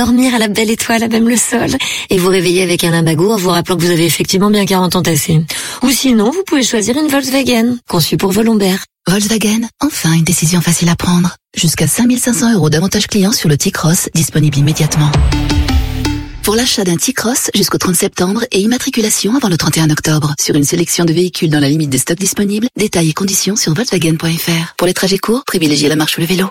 dormir à la belle étoile, à même le sol, et vous réveiller avec un limbago en vous rappelant que vous avez effectivement bien 40 ans tassés. Ou sinon, vous pouvez choisir une Volkswagen, conçue pour vos lombaires. Volkswagen, enfin une décision facile à prendre. Jusqu'à 5 500 € d'avantages clients sur le T-Cross, disponible immédiatement. Pour l'achat d'un T-Cross jusqu'au 30 septembre et immatriculation avant le 31 octobre. Sur une sélection de véhicules dans la limite des stocks disponibles, détails et conditions sur Volkswagen.fr. Pour les trajets courts, privilégiez la marche ou le vélo.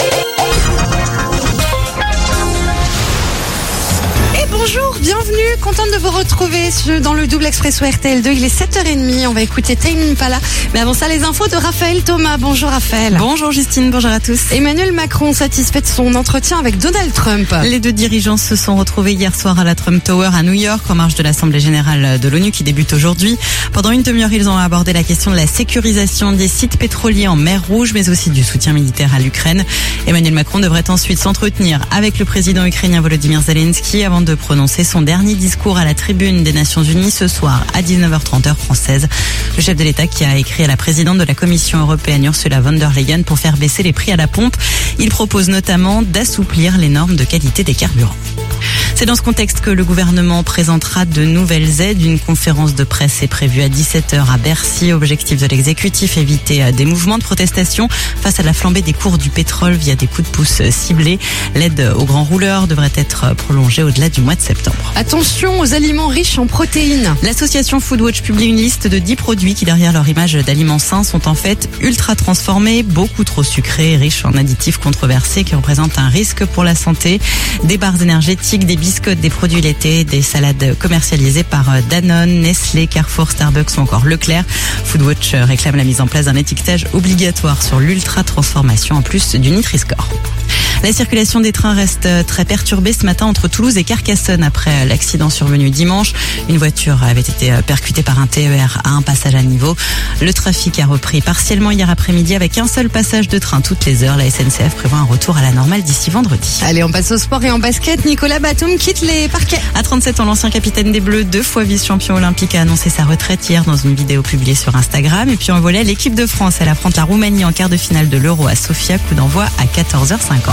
Bonjour, bienvenue, contente de vous retrouver dans le double expresso RTL2. Il est 7h30, on va écouter Tame Impala. Mais avant ça, les infos de Raphaël Thomas. Bonjour Raphaël. Bonjour Justine, bonjour à tous. Emmanuel Macron satisfait de son entretien avec Donald Trump. Les deux dirigeants se sont retrouvés hier soir à la Trump Tower à New York en marge de l'Assemblée Générale de l'ONU qui débute aujourd'hui. Pendant une demi-heure, ils ont abordé la question de la sécurisation des sites pétroliers en mer Rouge, mais aussi du soutien militaire à l'Ukraine. Emmanuel Macron devrait ensuite s'entretenir avec le président ukrainien Volodymyr Zelensky avant de prononcer son dernier discours à la tribune des Nations Unies ce soir à 19h30 heure française. Le chef de l'État qui a écrit à la présidente de la Commission européenne Ursula von der Leyen pour faire baisser les prix à la pompe. Il propose notamment d'assouplir les normes de qualité des carburants. C'est dans ce contexte que le gouvernement présentera de nouvelles aides. Une conférence de presse est prévue à 17h à Bercy. Objectif de l'exécutif, éviter des mouvements de protestation face à la flambée des cours du pétrole via des coups de pouce ciblés. L'aide aux grands rouleurs devrait être prolongée au-delà du mois de septembre. Attention aux aliments riches en protéines. L'association Foodwatch publie une liste de 10 produits qui, derrière leur image d'aliments sains, sont en fait ultra transformés, beaucoup trop sucrés, riches en additifs controversés qui représentent un risque pour la santé. Des barres énergétiques, des biscottes, des produits laitiers, des salades commercialisées par Danone, Nestlé, Carrefour, Starbucks ou encore Leclerc. Foodwatch réclame la mise en place d'un étiquetage obligatoire sur l'ultra-transformation en plus du Nutri-Score. La circulation des trains reste très perturbée ce matin entre Toulouse et Carcassonne après l'accident survenu dimanche. Une voiture avait été percutée par un TER à un passage à niveau. Le trafic a repris partiellement hier après-midi avec un seul passage de train toutes les heures. La SNCF prévoit un retour à la normale d'ici vendredi. Allez, on passe au sport et en basket. Nicolas Batum quitte les parquets. À 37 ans, l'ancien capitaine des Bleus, 2 fois vice-champion olympique, a annoncé sa retraite hier dans une vidéo publiée sur Instagram. Et puis en volley, l'équipe de France, elle affronte la Roumanie en quart de finale de l'Euro à Sofia. Coup d'envoi à 14h50.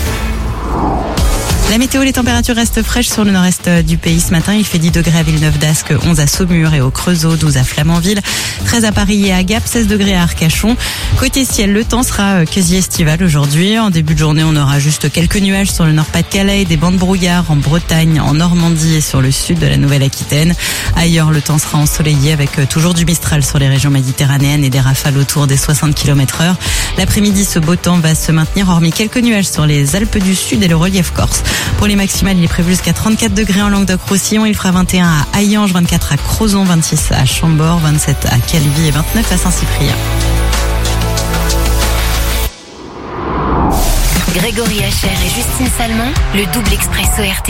La météo, les températures restent fraîches sur le nord-est du pays ce matin. Il fait 10 degrés à Villeneuve-d'Ascq, 11 à Saumur et au Creusot, 12 à Flamanville, 13 à Paris et à Gap, 16 degrés à Arcachon. Côté ciel, le temps sera quasi estival aujourd'hui. En début de journée, on aura juste quelques nuages sur le Nord-Pas-de-Calais, des bancs de brouillard en Bretagne, en Normandie et sur le sud de la Nouvelle-Aquitaine. Ailleurs, le temps sera ensoleillé avec toujours du Mistral sur les régions méditerranéennes et des rafales autour des 60 km/h. L'après-midi, ce beau temps va se maintenir, hormis quelques nuages sur les Alpes du Sud et le relief corse. Pour les maximales, il est prévu jusqu'à 34 degrés en Languedoc-Roussillon. Il fera 21 à Hayange, 24 à Crozon, 26 à Chambord, 27 à Calvi et 29 à Saint-Cyprien. Grégory Hacher et Justine Salmon, le double expresso RTL.